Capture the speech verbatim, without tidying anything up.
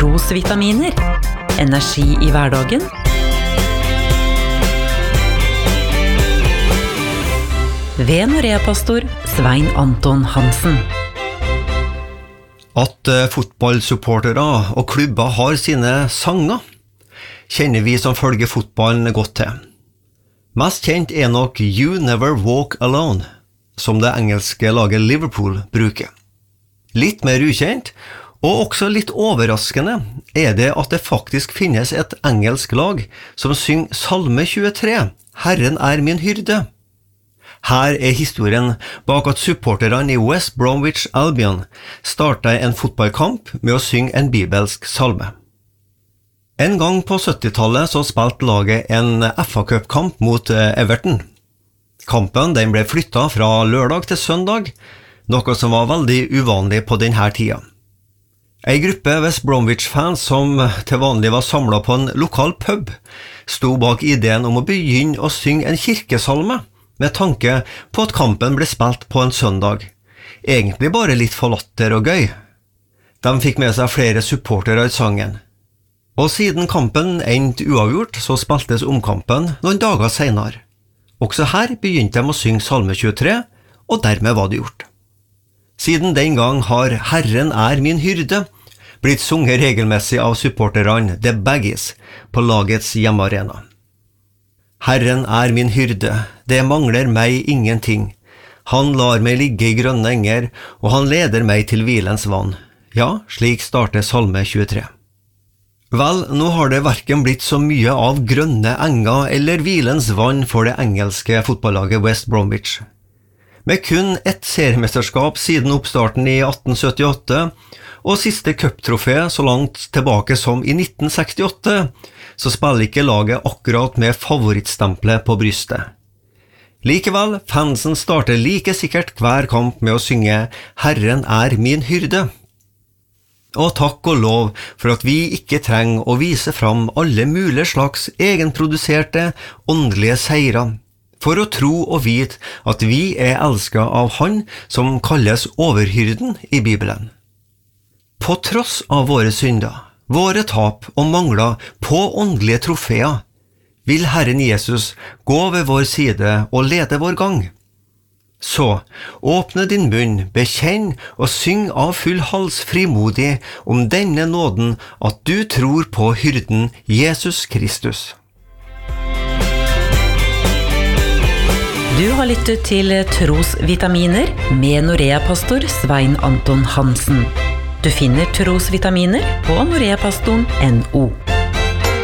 trosvitaminer. Energi i hverdagen. Ved Norea-pastor Svein Anton Hansen. At fotballsupportere og klubber har sine sanger, kjenner vi som følger fotballen godt til. Mest kjent er nok You Never Walk Alone, som det engelske laget Liverpool bruker. Litt mer ukjent, og også litt overraskende, er det at det faktisk finnes et engelsk lag som synger Salme tjuetre, Herren er min hyrde. Her er historien bak at supporterne i West Bromwich Albion startet en fotballkamp med å synge en bibelsk salme. En gang på syttitallet så spilte laget en F A-cupkamp mot Everton. Kampen den ble flyttet fra lørdag til søndag, noe som var veldig uvanlig på denne tida. En gruppe West Bromwich-fans som til vanlig var samlet på en lokal pub, sto bak ideen om å begynne å synge en kirkesalme, med tanke på at kampen ble spilt på en søndag. Egentlig bare litt for latter og gøy. De fikk med seg flere supportere i sangen. Og siden kampen endte uavgjort, så spiltes omkampen noen dager senere. Også her begynte de å synge Salme tjuetre, og dermed var det gjort. Siden den gang har Herren er min hyrde blitt sunget regelmessig av supporterne The Baggies på lagets hjemmearena. Herren er min hyrde, det mangler meg ingenting. Han lar meg ligge i grønne enger, og han leder meg til hvilens vann. Ja, slik starter Salme tjuetre. Vel, nå har det hverken blitt så mye av grønne enger eller hvilens vann for det engelske fotballaget West Bromwich. Med kun ett seriemesterskap siden oppstarten i atten syttiåtte, og siste cuptrofé så langt tilbake som i nitten sekstiåtte, så spiller ikke laget akkurat med favorittstempelet på brystet. Likevel, fansen starter like sikkert hver kamp med å synge «Herren er min hyrde». Og takk og lov for at vi ikke trenger å vise fram alle mulige slags egenproduserte, åndelige seirer, for å tro og vite at vi er elsket av han som kalles overhyrden i Bibelen. På tross av våre synder, våre tap og mangler på åndelige trofeer, vil Herren Jesus gå ved vår side og lede vår gang. Så, åpne din munn, bekjenn og syng av full hals frimodig om denne nåden at du tror på hyrden Jesus Kristus. Du har lyttet til Trosvitaminer med Norea-pastor Svein Anton Hansen. Du finner Trosvitaminer på noreapastoren punktum no.